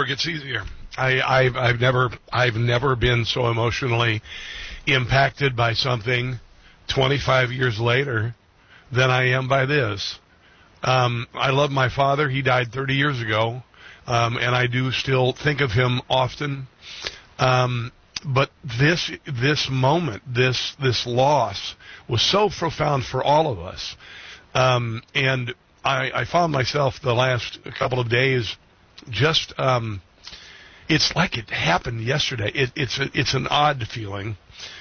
gets easier. I've never been so emotionally impacted by something 25 years later than I am by this. I love my father. He died 30 years ago, and I do still think of him often. But this moment, this loss was so profound for all of us. And I found myself the last couple of days just, it's like it happened yesterday. It's an odd feeling.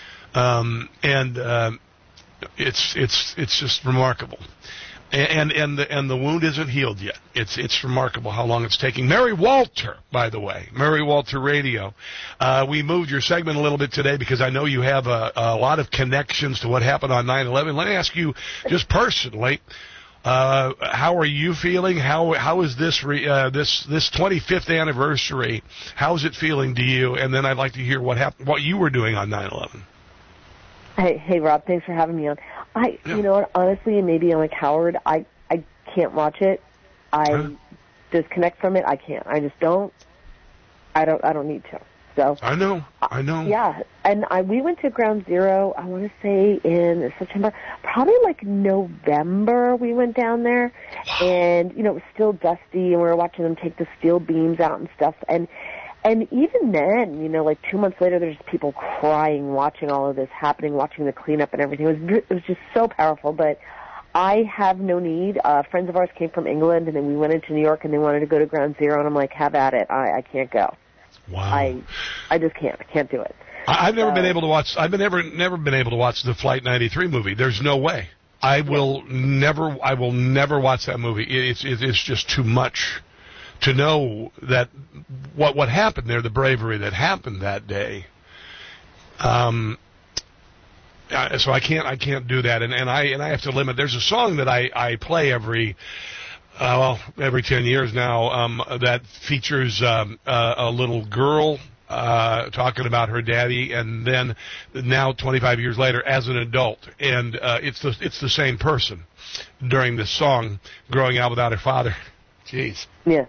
It's just remarkable. And the wound isn't healed yet. It's remarkable how long it's taking. Mary Walter, by the way, Mary Walter Radio. We moved your segment a little bit today because I know you have a lot of connections to what happened on 9/11. Let me ask you, just personally, how are you feeling? How is this 25th anniversary? How is it feeling to you? And then I'd like to hear what you were doing on 9/11. Hey, Rob, thanks for having me on. You know what, honestly, and maybe I'm a coward, I can't watch it. I disconnect from it. I can't. I just don't. I don't need to. So I know. Yeah, and we went to Ground Zero, I want to say in September, probably like November we went down there. Wow. And, it was still dusty, and we were watching them take the steel beams out and stuff. And even then, like 2 months later, there's people crying, watching all of this happening, watching the cleanup and everything. It was just so powerful, but I have no need. Friends of ours came from England, and then we went into New York, and they wanted to go to Ground Zero, and I'm like, have at it. I can't go. Wow. I just can't. I can't do it. I've never been able to watch. I've never been able to watch the Flight 93 movie. There's no way. I will never watch that movie. It's just too much to know that what happened there, the bravery that happened that day. So I can't do that, and I have to limit. There's a song that I play every 10 years now that features a little girl talking about her daddy, and then now 25 years later as an adult, and it's the same person during this song, growing out without her father. Jeez. Yeah.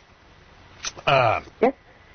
Yes.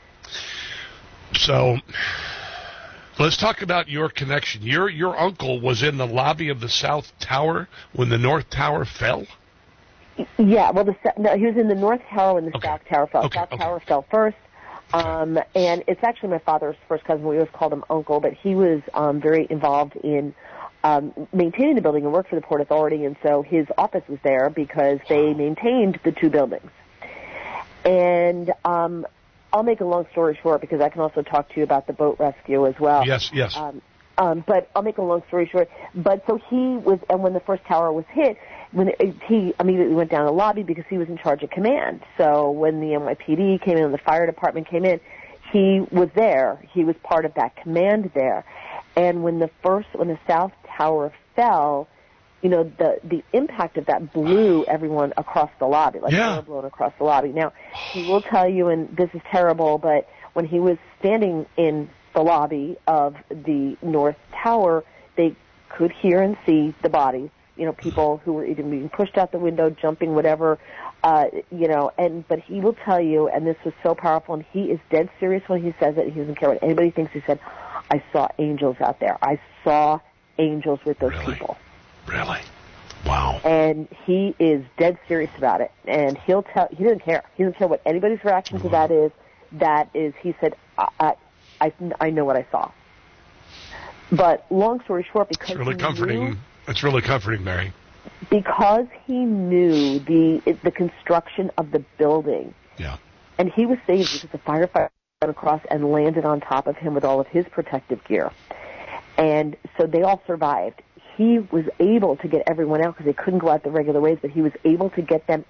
So let's talk about your connection. Your uncle was in the lobby of the South Tower when the North Tower fell? Yeah, well, he was in the North Tower when the South Tower fell. South Tower fell first, and it's actually my father's first cousin. We always called him Uncle, but he was very involved in maintaining the building and worked for the Port Authority, and so his office was there because they maintained the two buildings. And I'll make a long story short because I can also talk to you about the boat rescue as well. Yes. But I'll make a long story short. But so he was, and when the first tower was hit, he immediately went down the lobby because he was in charge of command. So when the NYPD came in and the fire department came in, he was there. He was part of that command there. And when the South Tower fell, the impact of that blew everyone across the lobby, air blown across the lobby. Now, he will tell you, and this is terrible, but when he was standing in the lobby of the North Tower, they could hear and see the bodies, people who were either being pushed out the window, jumping, whatever, but he will tell you, and this was so powerful, and he is dead serious when he says it. He doesn't care what anybody thinks. He said, I saw angels out there. I saw angels with those people. Really? Wow. And he is dead serious about it. And he doesn't care. He doesn't care what anybody's reaction to that is. He said, I know what I saw. But long story short, because it's really comforting. It's really comforting, Mary. Because he knew the construction of the building. Yeah. And he was saved because the firefighter went across and landed on top of him with all of his protective gear. And so they all survived. He was able to get everyone out because they couldn't go out the regular ways, but he was able to get them